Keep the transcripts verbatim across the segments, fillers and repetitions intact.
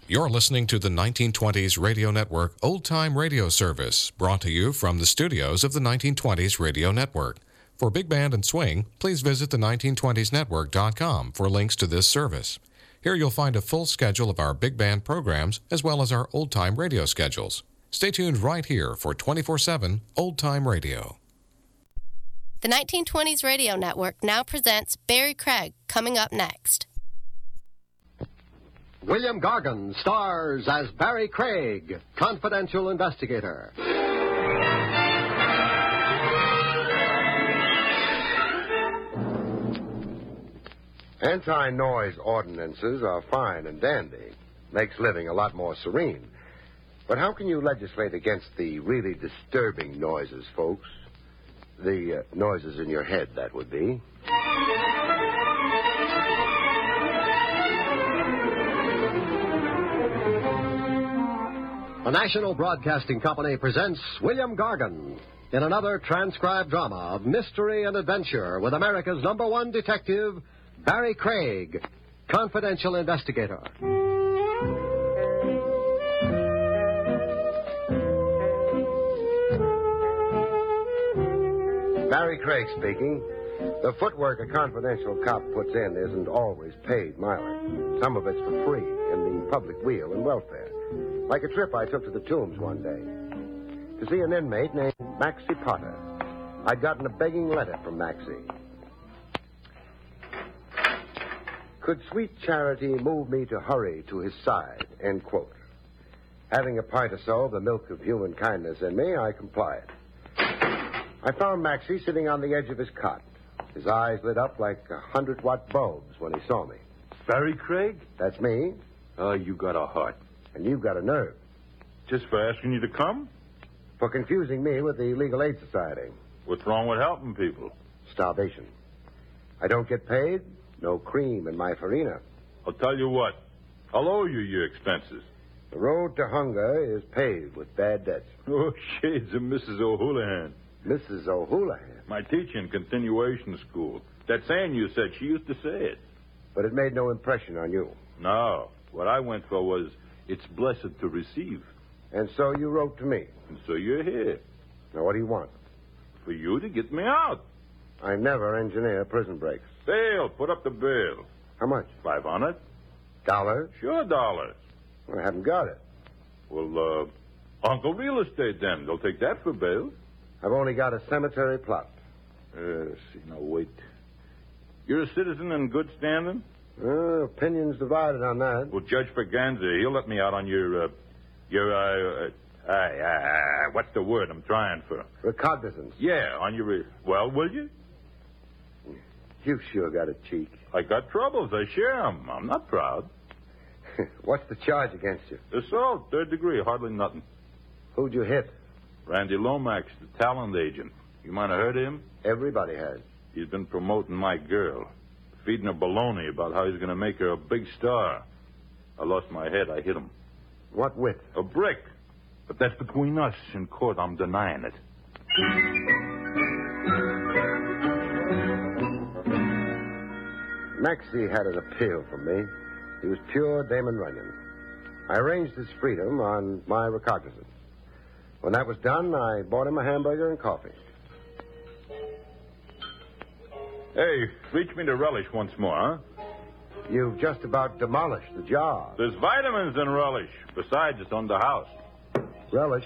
You're listening to the nineteen twenties Radio Network Old Time Radio Service, brought to you from the studios of the nineteen twenties Radio Network. For Big Band and Swing, please visit the nineteen twenties network dot com for links to this service. Here you'll find a full schedule of our big band programs as well as our old time radio schedules. Stay tuned right here for twenty-four seven Old Time Radio. The nineteen twenties Radio Network now presents Barry Craig, coming up next. William Gargan stars as Barry Craig, confidential investigator. Anti-noise ordinances are fine and dandy. Makes living a lot more serene. But how can you legislate against the really disturbing noises, folks? The uh, noises in your head, that would be. The National Broadcasting Company presents William Gargan in another transcribed drama of mystery and adventure with America's number one detective, Barry Craig, confidential investigator. Barry Craig speaking. The footwork a confidential cop puts in isn't always paid mileage. Some of it's for free in the public weal and welfare. Like a trip I took to the Tombs one day to see an inmate named Maxie Potter. I'd gotten a begging letter from Maxie. Could sweet charity move me to hurry to his side, end quote. Having a pint or so of the milk of human kindness in me, I complied. I found Maxie sitting on the edge of his cot. His eyes lit up like a hundred-watt bulbs when he saw me. Barry Craig? That's me. Oh, you got a heart. And you've got a nerve. Just for asking you to come? For confusing me with the Legal Aid Society. What's wrong with helping people? Starvation. I don't get paid. No cream in my farina. I'll tell you what. I'll owe you your expenses. The road to hunger is paved with bad debts. Oh, shades of Missus O'Houlihan. Missus O'Houlihan? My teacher in continuation school. That saying you said, she used to say it. But it made no impression on you. No. What I went for was, it's blessed to receive. And so you wrote to me. And so you're here. Now, what do you want? For you to get me out. I never engineer prison breaks. Sale, put up the bill. How much? Five hundred. Dollars? Sure, dollars. I haven't got it. Well, uh, Uncle Real Estate, then. They'll take that for bail. I've only got a cemetery plot. Uh, see, now, wait. You're a citizen in good standing? Uh, opinions divided on that. Well, Judge Faganza, he'll let me out on your, uh, your, uh, uh, uh, uh, what's the word I'm trying for? Recognizance. Yeah, on your, re- well, will you? You sure got a cheek. I got troubles, I share 'em. I'm not proud. What's the charge against you? Assault, third degree, hardly nothing. Who'd you hit? Randy Lomax, the talent agent. You might have heard of him? Everybody has. He's been promoting my girl. Feeding her baloney about how he's going to make her a big star. I lost my head. I hit him. What with? A brick. But that's between us. In court, I'm denying it. Maxie had an appeal for me. He was pure Damon Runyon. I arranged his freedom on my recognizance. When that was done, I bought him a hamburger and coffee. Hey, reach me to relish once more, huh? You've just about demolished the job. There's vitamins in relish. Besides, it's on the house. Relish?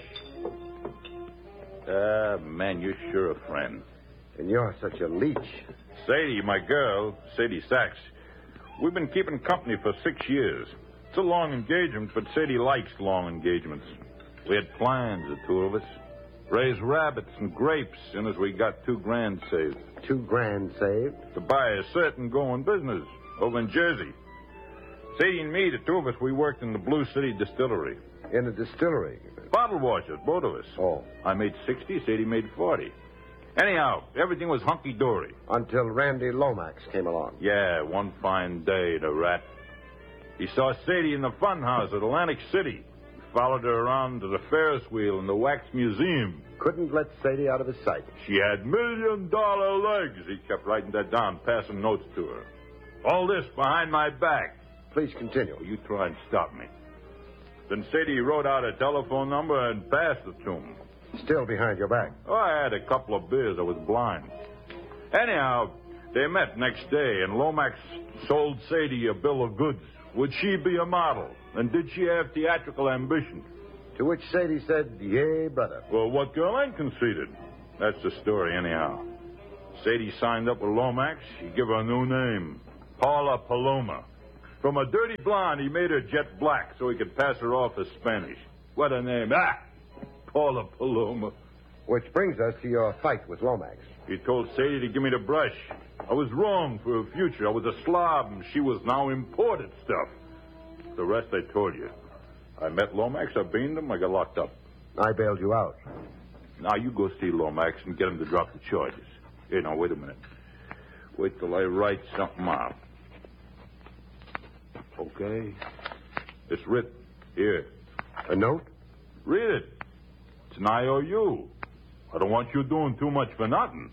Ah, man, you're sure a friend. And you're such a leech. Sadie, my girl, Sadie Sachs, we've been keeping company for six years. It's a long engagement, but Sadie likes long engagements. We had plans, the two of us. Raise rabbits and grapes, soon as we got two grand saved. Two grand saved? To buy a certain going business over in Jersey. Sadie and me, the two of us, we worked in the Blue City Distillery. In a distillery? Bottle washers, both of us. Oh. I made sixty, Sadie made forty. Anyhow, everything was hunky-dory. Until Randy Lomax came along. Yeah, one fine day, the rat. He saw Sadie in the funhouse at Atlantic City. Followed her around to the Ferris wheel in the Wax Museum. Couldn't let Sadie out of his sight. She had million-dollar legs. He kept writing that down, passing notes to her. All this behind my back. Please continue. Well, you try and stop me. Then Sadie wrote out a telephone number and passed it to him. Still behind your back. Oh, I had a couple of beers. I was blind. Anyhow, they met next day, and Lomax sold Sadie a bill of goods. Would she be a model? And did she have theatrical ambition? To which Sadie said, yay, brother. Well, what girl ain't conceited? That's the story, anyhow. Sadie signed up with Lomax. He gave her a new name, Paula Paloma. From a dirty blonde, he made her jet black so he could pass her off as Spanish. What a name. Ah! Paula Paloma. Which brings us to your fight with Lomax. He told Sadie to give me the brush. I was wrong for her future. I was a slob, and she was now imported stuff. The rest I told you. I met Lomax, I beaned him, I got locked up. I bailed you out. Now you go see Lomax and get him to drop the charges. Here, now, wait a minute. Wait till I write something out. Okay. It's written. Here. A note? Read it. It's an I O U. I don't want you doing too much for nothing.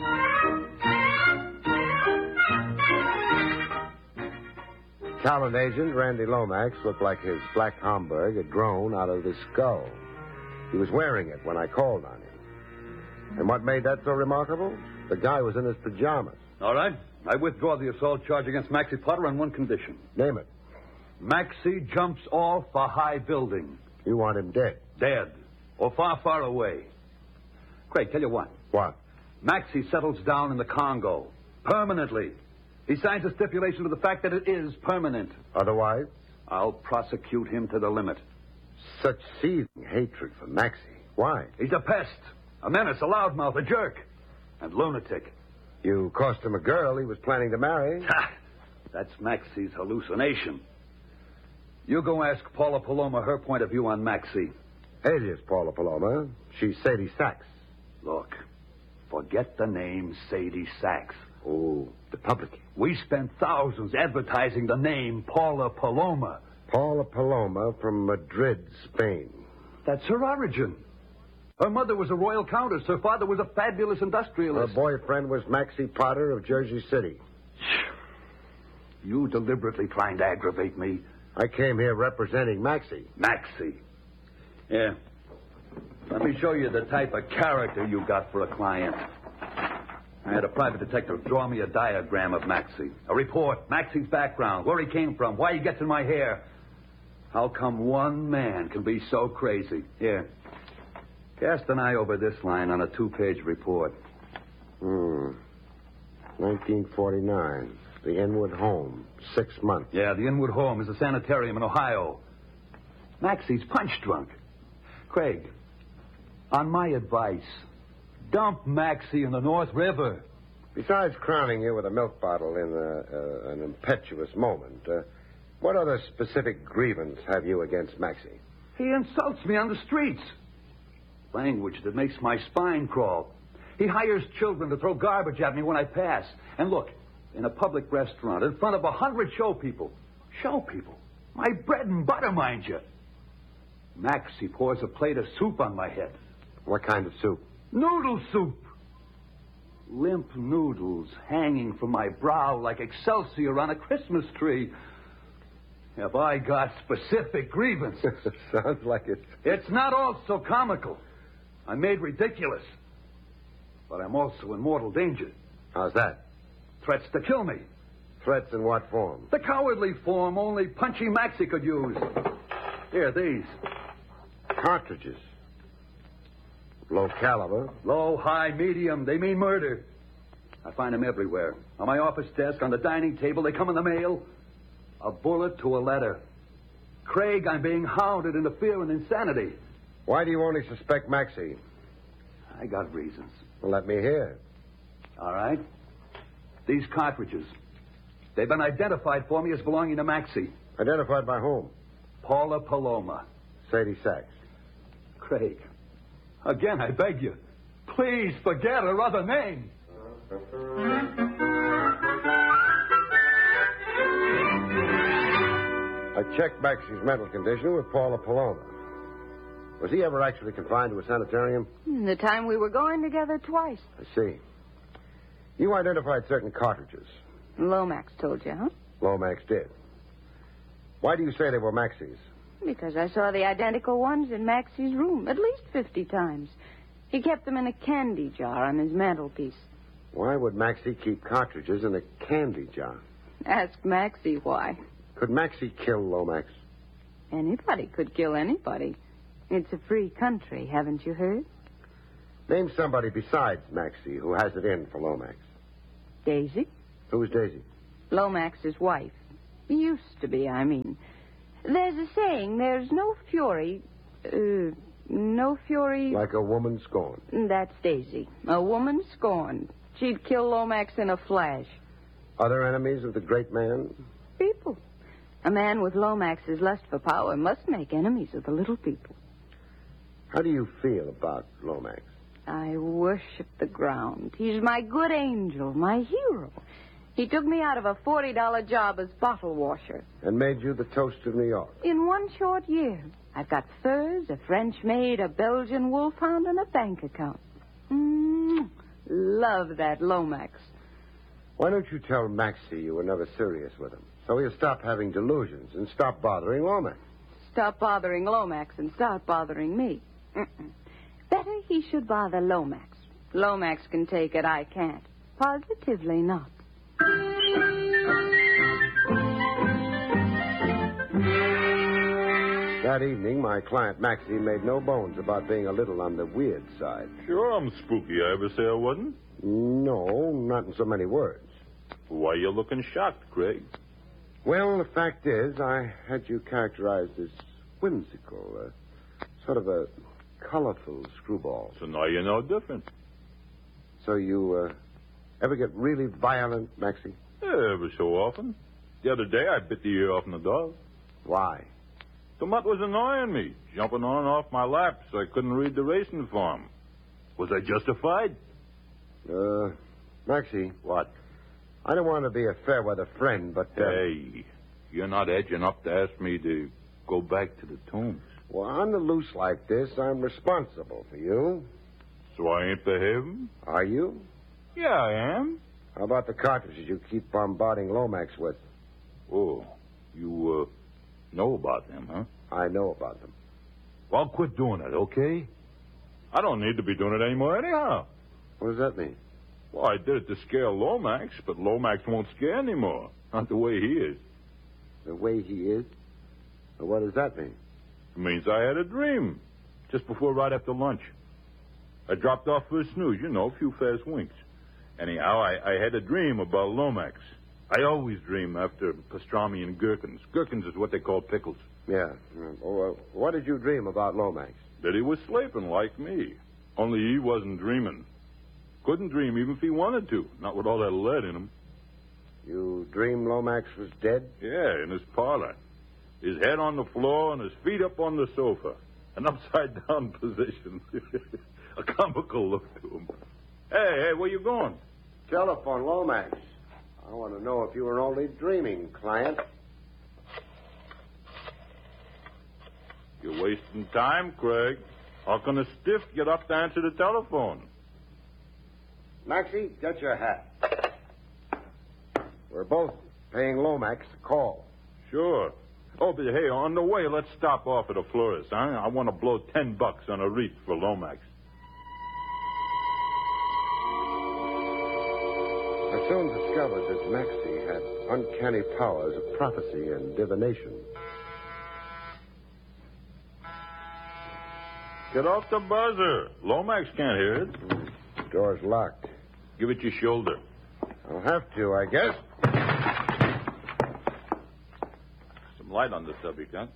Talent agent Randy Lomax looked like his black Homburg had grown out of his skull. He was wearing it when I called on him. And what made that so remarkable? The guy was in his pajamas. All right. I withdraw the assault charge against Maxie Potter on one condition. Name it. Maxie jumps off a high building. You want him dead? Dead. Or far, far away. Craig, tell you what. What? Maxie settles down in the Congo. Permanently. He signs a stipulation to the fact that it is permanent. Otherwise? I'll prosecute him to the limit. Such seething hatred for Maxie. Why? He's a pest, a menace, a loudmouth, a jerk, and lunatic. You cost him a girl he was planning to marry. Ha! That's Maxie's hallucination. You go ask Paula Paloma her point of view on Maxie. Alias Paula Paloma. She's Sadie Sachs. Look, forget the name Sadie Sachs. Oh, the public. We spent thousands advertising the name Paula Paloma. Paula Paloma from Madrid, Spain. That's her origin. Her mother was a royal countess. Her father was a fabulous Her industrialist. boyfriend was Maxie Potter of Jersey City. You deliberately trying to aggravate me. I came here representing Maxie. Maxie. Yeah. Let me show you the type of character you got for a client. I had a private detective draw me a diagram of Maxie. A report, Maxie's background, where he came from, why he gets in my hair. How come one man can be so crazy? Here. Cast an eye over this line on a two-page report. Hmm. nineteen forty-nine. The Inwood Home. Six months. Yeah, the Inwood Home is a sanitarium in Ohio. Maxie's punch drunk. Craig, on my advice, dump Maxie in the North River. Besides crowning you with a milk bottle in a, uh, an impetuous moment, uh, what other specific grievance have you against Maxie? He insults me on the streets. Language that makes my spine crawl. He hires children to throw garbage at me when I pass. And look, in a public restaurant, in front of a hundred show people. Show people? My bread and butter, mind you. Maxie pours a plate of soup on my head. What kind of soup? Noodle soup. Limp noodles hanging from my brow like Excelsior on a Christmas tree. Have I got specific grievances? Sounds like it. It's not all so comical. I'm made ridiculous. But I'm also in mortal danger. How's that? Threats to kill me. Threats in what form? The cowardly form only Punchy Maxie could use. Here, these. Cartridges. Low caliber. Low, high, medium. They mean murder. I find them everywhere. On my office desk, on the dining table. They come in the mail. A bullet to a letter. Craig, I'm being hounded into fear and insanity. Why do you only suspect Maxie? I got reasons. Well, let me hear. All right. These cartridges. They've been identified for me as belonging to Maxie. Identified by whom? Paula Paloma. Sadie Sachs. Craig. Again, I beg you. Please forget her other name. I checked Maxie's mental condition with Paula Paloma. Was he ever actually confined to a sanitarium? The time we were going together twice. I see. You identified certain cartridges. Lomax told you, huh? Lomax did. Why do you say they were Maxie's? Because I saw the identical ones in Maxie's room at least fifty times. He kept them in a candy jar on his mantelpiece. Why would Maxie keep cartridges in a candy jar? Ask Maxie why. Could Maxie kill Lomax? Anybody could kill anybody. It's a free country, haven't you heard? Name somebody besides Maxie who has it in for Lomax. Daisy? Who's Daisy? Lomax's wife. Used to be, I mean. There's a saying, there's no fury... Uh, no fury... Like a woman scorned. That's Daisy. A woman scorned. She'd kill Lomax in a flash. Other enemies of the great man? People. A man with Lomax's lust for power must make enemies of the little people. How do you feel about Lomax? I worship the ground. He's my good angel, my hero. He took me out of a forty dollar job as bottle washer. And made you the toast of New York. In one short year, I've got furs, a French maid, a Belgian wolfhound, and a bank account. Mm, love that Lomax. Why don't you tell Maxie you were never serious with him? So he'll stop having delusions and stop bothering Lomax. Stop bothering Lomax and start bothering me. Mm-mm. Better he should bother Lomax. Lomax can take it, I can't. Positively not. That evening, my client Maxie made no bones about being a little on the weird side. Sure, I'm spooky. I ever say I wasn't? No, not in so many words. Why you looking shocked, Craig? Well, the fact is, I had you characterized as whimsical, uh, sort of a colorful screwball. So now you know different. So you uh, ever get really violent, Maxie? Yeah, every so often. The other day I bit the ear off the dog. Why? The mutt was annoying me, jumping on and off my lap so I couldn't read the racing form. Was I justified? Uh, Maxie. What? I don't want to be a fair weather friend, but... Uh, Hey, you're not edging up to ask me to go back to the tombs. Well, on the loose like this, I'm responsible for you. So I ain't behaving? Are you? Yeah, I am. How about the cartridges you keep bombarding Lomax with? Oh, you, uh, know about them, huh? I know about them. Well, quit doing it, okay? I don't need to be doing it anymore anyhow. What does that mean? Well, I did it to scare Lomax, but Lomax won't scare anymore. Not the way he is. The way he is? Well, what does that mean? It means I had a dream just before, right after lunch. I dropped off for a snooze, you know, a few fast winks. Anyhow, I, I had a dream about Lomax. I always dream after pastrami and gherkins. Gherkins is what they call pickles. Yeah. Well, what did you dream about Lomax? That he was sleeping like me. Only he wasn't dreaming. Couldn't dream even if he wanted to. Not with all that lead in him. You dreamed Lomax was dead? Yeah, in his parlor. His head on the floor and his feet up on the sofa. An upside-down position. A comical look to him. Hey, hey, where you going? Telephone Lomax. I want to know if you were only dreaming, client. You're wasting time, Craig. How can a stiff get up to answer the telephone? Maxie, get your hat. We're both paying Lomax a call. Sure. Oh, but hey, on the way, let's stop off at a florist, huh? I want to blow ten bucks on a wreath for Lomax. I soon discovered that Maxie had uncanny powers of prophecy and divination. Get off the buzzer. Lomax can't hear it. The door's locked. Give it your shoulder. I'll have to, I guess. Some light on the subject, huh?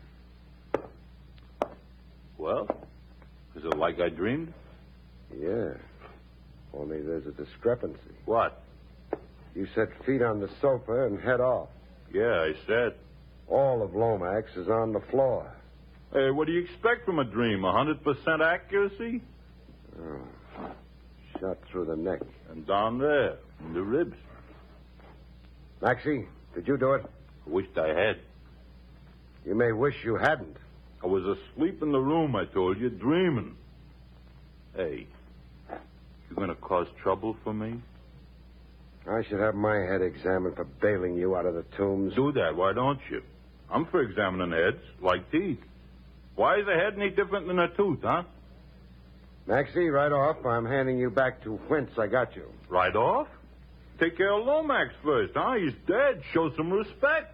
Well, is it like I dreamed? Yeah. Only there's a discrepancy. What? You said feet on the sofa and head off. Yeah, I said. All of Lomax is on the floor. Hey, what do you expect from a dream? A hundred percent accuracy? Oh. Shot through the neck. And down there, in the ribs. Maxie, did you do it? I wished I had. You may wish you hadn't. I was asleep in the room, I told you, dreaming. Hey, you gonna cause trouble for me? I should have my head examined for bailing you out of the tombs. Do that, why don't you? I'm for examining heads, like teeth. Why is a head any different than a tooth, huh? Maxie, right off, I'm handing you back to whence I got you. Right off? Take care of Lomax first, huh? He's dead. Show some respect.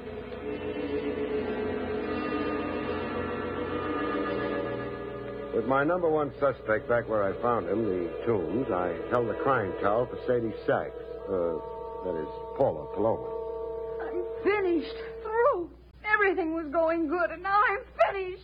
With my number one suspect back where I found him, the Tombs, I held the crying towel for Sadie Sachs. Uh, that is, Paula Paloma. I'm finished. Through. Everything was going good, and now I'm finished.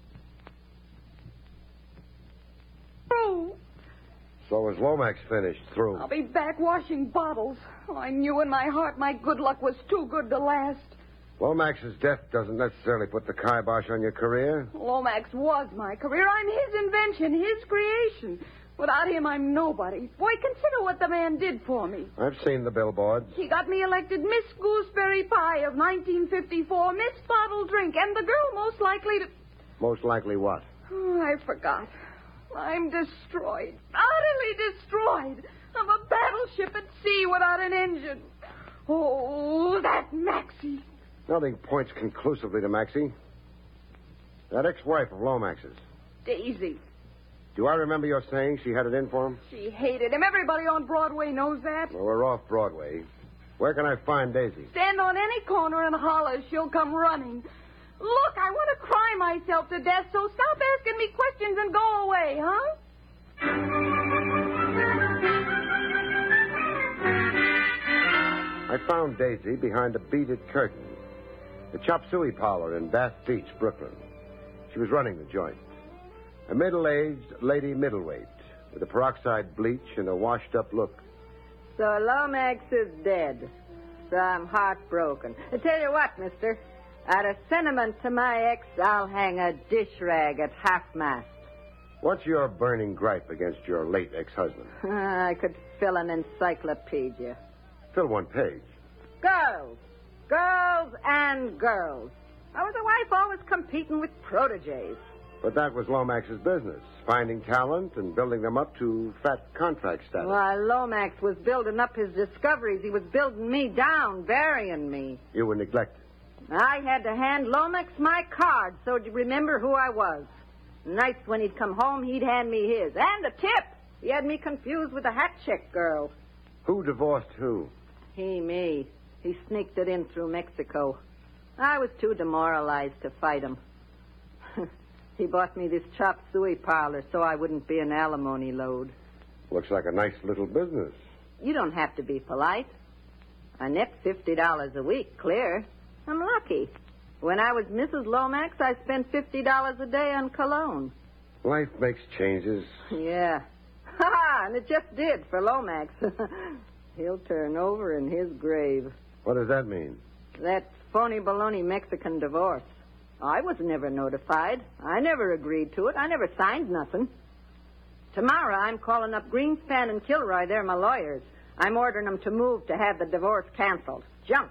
Through. So was Lomax finished through. I'll be back washing bottles. Oh, I knew in my heart my good luck was too good to last. Lomax's death doesn't necessarily put the kibosh on your career. Lomax was my career. I'm his invention, his creation. Without him, I'm nobody. Boy, consider what the man did for me. I've seen the billboards. He got me elected Miss Gooseberry Pie of nineteen fifty-four, Miss Bottle Drink, and the girl most likely to... Most likely what? Oh, I forgot. I'm destroyed. Utterly destroyed. I'm a battleship at sea without an engine. Oh, that Maxie. Nothing points conclusively to Maxie. That ex-wife of Lomax's. Daisy. Do I remember your saying she had it in for him? She hated him. Everybody on Broadway knows that. Well, we're off Broadway. Where can I find Daisy? Stand on any corner and holler. She'll come running. Look, I want to cry myself to death, so stop asking me questions and go away, huh? I found Daisy behind a beaded curtain. The Chop Suey parlor in Bath Beach, Brooklyn. She was running the joint. A middle-aged lady middleweight with a peroxide bleach and a washed-up look. So Lomax is dead. So I'm heartbroken. I tell you what, mister. Out of sentiment to my ex, I'll hang a dish rag at half-mast. What's your burning gripe against your late ex-husband? I could fill an encyclopedia. Fill one page. Girls. Girls and girls. I was a wife always competing with proteges. But that was Lomax's business, finding talent and building them up to fat contract status. While Lomax was building up his discoveries, he was building me down, burying me. You were neglected. I had to hand Lomax my card so to remember who I was. Nights when he'd come home, he'd hand me his. And a tip. He had me confused with a hat check girl. Who divorced who? He, me. He sneaked it in through Mexico. I was too demoralized to fight him. He bought me this chop suey parlor so I wouldn't be an alimony load. Looks like a nice little business. You don't have to be polite. I net fifty dollars a week, clear. I'm lucky. When I was Missus Lomax, I spent fifty dollars a day on cologne. Life makes changes. Yeah. Ha! And it just did for Lomax. He'll turn over in his grave. What does that mean? That phony baloney Mexican divorce. I was never notified. I never agreed to it. I never signed nothing. Tomorrow I'm calling up Greenspan and Kilroy. They're my lawyers. I'm ordering them to move to have the divorce canceled. Junked.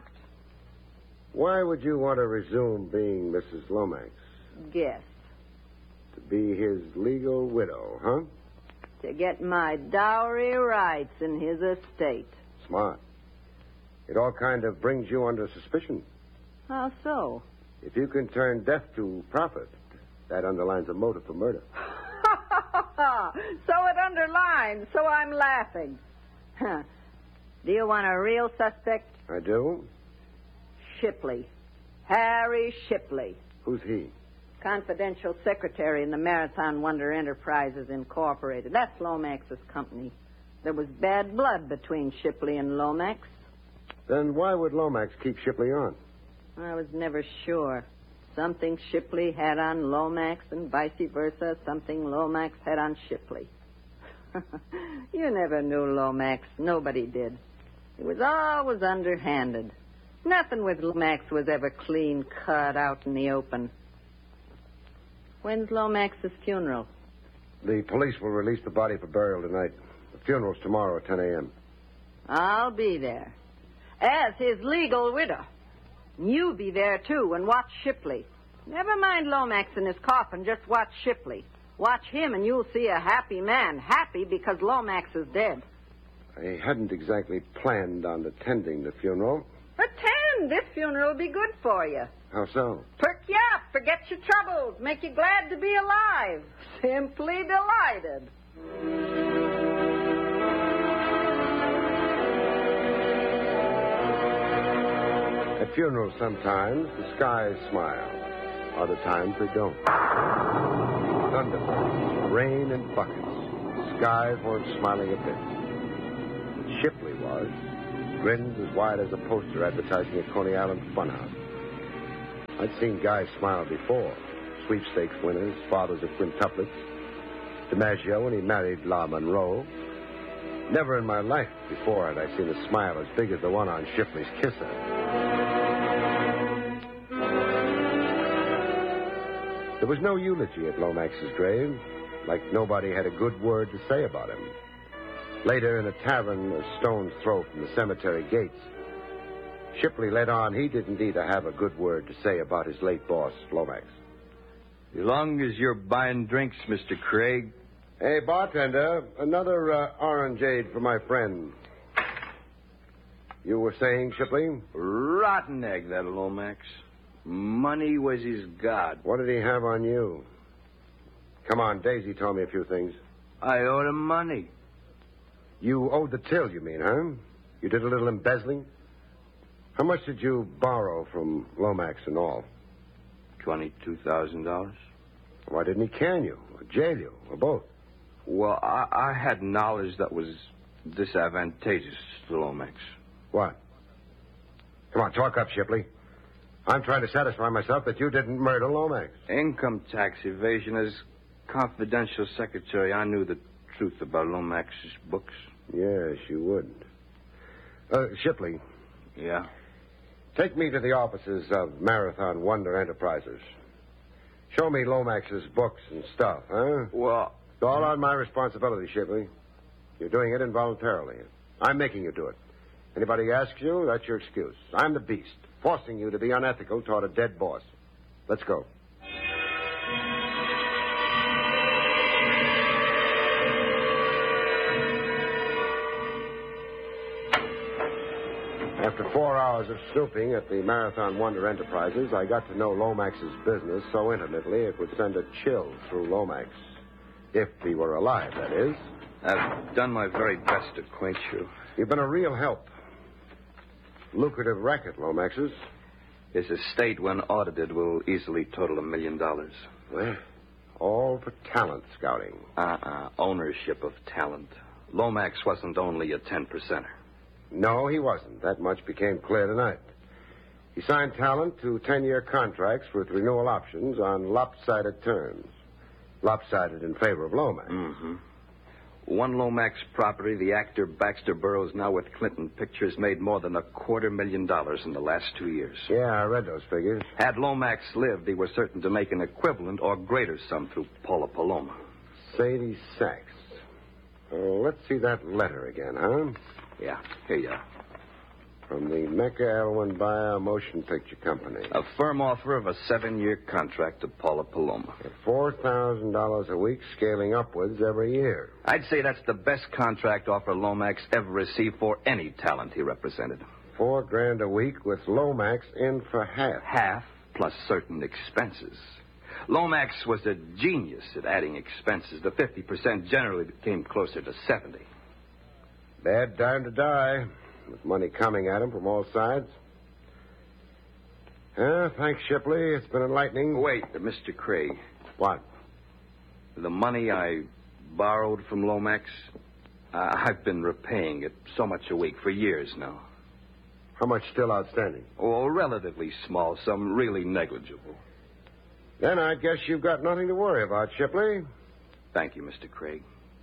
Why would you want to resume being Missus Lomax? Guess. To be his legal widow, huh? To get my dowry rights in his estate. Smart. It all kind of brings you under suspicion. How so? If you can turn death to profit, that underlines a motive for murder. So it underlines, so I'm laughing. Huh. Do you want a real suspect? I do? Shipley. Harry Shipley. Who's he? Confidential secretary in the Marathon Wonder Enterprises, Incorporated. That's Lomax's company. There was bad blood between Shipley and Lomax. Then why would Lomax keep Shipley on? I was never sure. Something Shipley had on Lomax and vice versa. Something Lomax had on Shipley. You never knew Lomax. Nobody did. He was always underhanded. Nothing with Lomax was ever clean cut out in the open. When's Lomax's funeral? The police will release the body for burial tonight. The funeral's tomorrow at ten a.m. I'll be there. As his legal widow. You be there, too, and watch Shipley. Never mind Lomax in his coffin. Just watch Shipley. Watch him, and you'll see a happy man. Happy because Lomax is dead. I hadn't exactly planned on attending the funeral. Attend! This funeral will be good for you. How so? Perk you up, forget your troubles, make you glad to be alive. Simply delighted. At funerals, sometimes the skies smile. Other times they don't. Thunderbirds, rain and buckets. The skies weren't smiling a bit. But Shipley was. Grins as wide as a poster advertising at Coney Island Funhouse. I'd seen guys smile before. Sweepstakes winners, fathers of quintuplets. DiMaggio when he married La Monroe. Never in my life before had I seen a smile as big as the one on Shipley's kisser. There was no eulogy at Lomax's grave, like nobody had a good word to say about him. Later, in a tavern a stone's throw from the cemetery gates, Shipley let on he didn't either have a good word to say about his late boss, Lomax. As long as you're buying drinks, Mister Craig. Hey, bartender, another uh, orangeade for my friend. You were saying, Shipley? Rotten egg, that Lomax. Money was his god. What did he have on you? Come on, Daisy told me a few things. I owed him money. You owed the till, you mean, huh? You did a little embezzling? How much did you borrow from Lomax and all? Twenty-two thousand dollars. Why didn't he can you, or jail you, or both? Well, I, I had knowledge that was disadvantageous to Lomax. What? Come on, talk up, Shipley. I'm trying to satisfy myself that you didn't murder Lomax. Income tax evasion. As confidential secretary, I knew the truth about Lomax's books. Yes, you would. Uh, Shipley. Yeah? Take me to the offices of Marathon Wonder Enterprises. Show me Lomax's books and stuff, huh? Well... It's all on my responsibility, Shipley. You're doing it involuntarily. I'm making you do it. Anybody asks you, that's your excuse. I'm the beast, forcing you to be unethical toward a dead boss. Let's go. After four hours of snooping at the Marathon Wonder Enterprises, I got to know Lomax's business so intimately it would send a chill through Lomax. If he were alive, that is. I've done my very best to acquaint you. You've been a real help. Lucrative racket, Lomax's. His estate, when audited, will easily total a million dollars. Well, all for talent scouting. Uh-uh. Ownership of talent. Lomax wasn't only a ten percenter. No, he wasn't. That much became clear tonight. He signed talent to ten-year contracts with renewal options on lopsided terms. Lopsided in favor of Lomax. Mm-hmm. One Lomax property, the actor Baxter Burroughs, now with Clinton Pictures, made more than a quarter million dollars in the last two years. Yeah, I read those figures. Had Lomax lived, he was certain to make an equivalent or greater sum through Paula Paloma. Sadie Sachs. Oh, let's see that letter again, huh? Yeah, here you are. From the Mecca Elwyn Bayer Motion Picture Company. A firm offer of a seven-year contract to Paula Paloma. At four thousand dollars a week, scaling upwards every year. I'd say that's the best contract offer Lomax ever received for any talent he represented. Four grand a week with Lomax in for half. Half plus certain expenses. Lomax was a genius at adding expenses. The fifty percent generally became closer to seventy. Bad time to die. With money coming at him from all sides. Uh, thanks, Shipley. It's been enlightening. Wait, uh, Mister Craig. What? The money I borrowed from Lomax, uh, I've been repaying it so much a week for years now. How much still outstanding? Oh, a relatively small sum, really negligible. Then I guess you've got nothing to worry about, Shipley. Thank you, Mister Craig.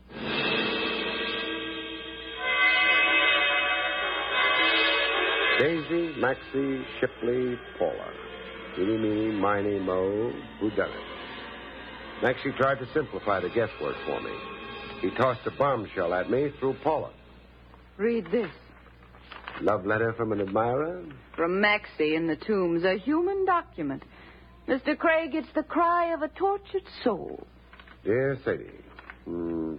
Daisy, Maxie, Shipley, Paula. Eeny, meeny, miny, mo, who done it? Maxie tried to simplify the guesswork for me. He tossed a bombshell at me through Paula. Read this. Love letter from an admirer? From Maxie in the Tombs, a human document. Mister Craig, it's the cry of a tortured soul. Dear Sadie. Mm,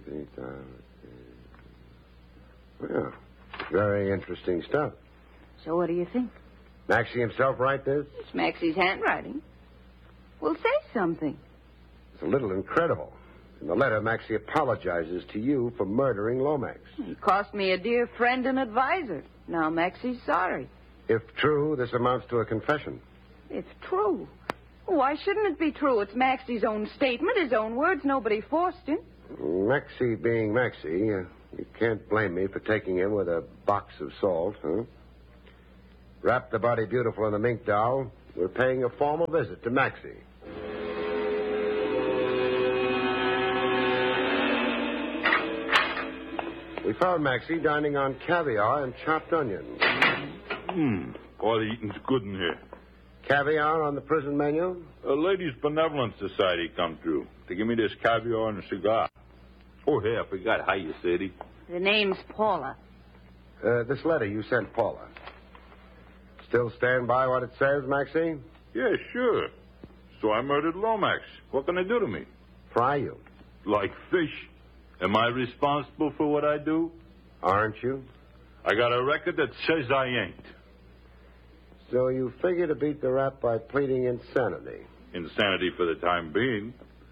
well, very interesting stuff. So what do you think? Maxie himself write this? It's Maxie's handwriting. Well, say something. It's a little incredible. In the letter, Maxie apologizes to you for murdering Lomax. He cost me a dear friend and advisor. Now Maxie's sorry. If true, this amounts to a confession. It's true. Why shouldn't it be true? It's Maxie's own statement, his own words. Nobody forced him. Maxie being Maxie, uh, you can't blame me for taking him with a box of salt, huh? Wrap the body beautiful in the mink doll. We're paying a formal visit to Maxie. We found Maxie dining on caviar and chopped onions. Hmm. All the eating's good in here. Caviar on the prison menu? A Ladies' Benevolent Society come through to give me this caviar and a cigar. Oh, hey, I forgot. How you, Sadie? The name's Paula. Uh, this letter you sent Paula. Still stand by what it says, Maxie? Yeah, sure. So I murdered Lomax. What can I do to me? Fry you. Like fish. Am I responsible for what I do? Aren't you? I got a record that says I ain't. So you figure to beat the rap by pleading insanity? Insanity for the time being.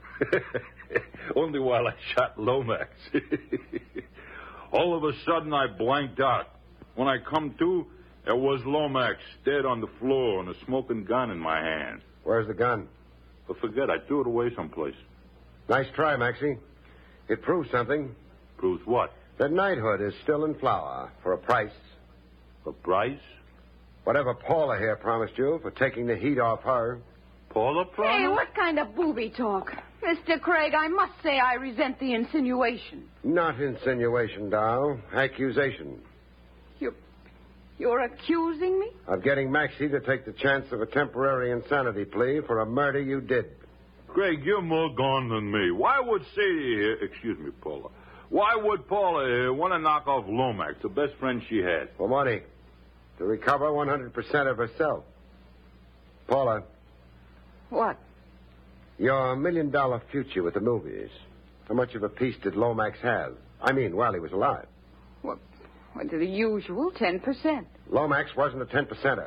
Only while I shot Lomax. All of a sudden, I blanked out. When I come to, there was Lomax dead on the floor and a smoking gun in my hand. Where's the gun? But forget, I threw it away someplace. Nice try, Maxie. It proves something. Proves what? That knighthood is still in flower for a price. A price? Whatever Paula here promised you for taking the heat off her. Paula promised? Hey, what kind of booby talk? Mister Craig, I must say I resent the insinuation. Not insinuation, Dow. Accusation. You're, you're accusing me? Of getting Maxie to take the chance of a temporary insanity plea for a murder you did. Craig, you're more gone than me. Why would Sadie here, excuse me, Paula, why would Paula here want to knock off Lomax, the best friend she had? For money. To recover one hundred percent of herself. Paula. What? Your million-dollar future with the movies. How much of a piece did Lomax have? I mean, while he was alive. What? Well, the usual ten percent. Lomax wasn't a ten-percenter.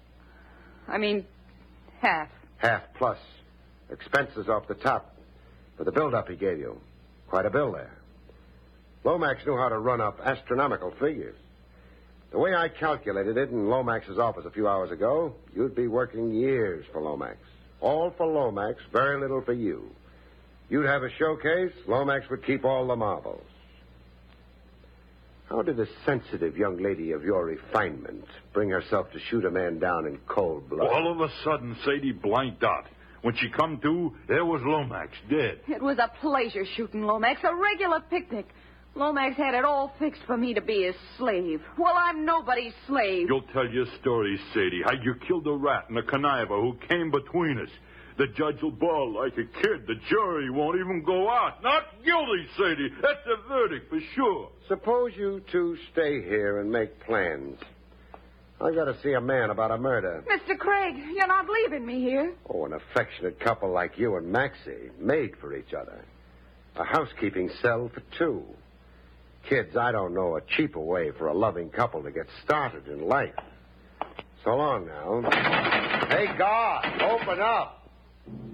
I mean, half. Half plus. Expenses off the top. For the build-up he gave you. Quite a bill there. Lomax knew how to run up astronomical figures. The way I calculated it in Lomax's office a few hours ago, you'd be working years for Lomax. All for Lomax, very little for you. You'd have a showcase, Lomax would keep all the marbles. How did a sensitive young lady of your refinement bring herself to shoot a man down in cold blood? All of a sudden, Sadie blanked out. When she come to, there was Lomax, dead. It was a pleasure shooting Lomax, a regular picnic. Lomax had it all fixed for me to be his slave. Well, I'm nobody's slave. You'll tell your story, Sadie, how you killed a rat and a conniver who came between us. The judge will bawl like a kid. The jury won't even go out. Not guilty, Sadie. That's the verdict for sure. Suppose you two stay here and make plans. I got to see a man about a murder. Mister Craig, you're not leaving me here. Oh, an affectionate couple like you and Maxie, made for each other. A housekeeping cell for two. Kids, I don't know a cheaper way for a loving couple to get started in life. So long now. Hey, God, open up.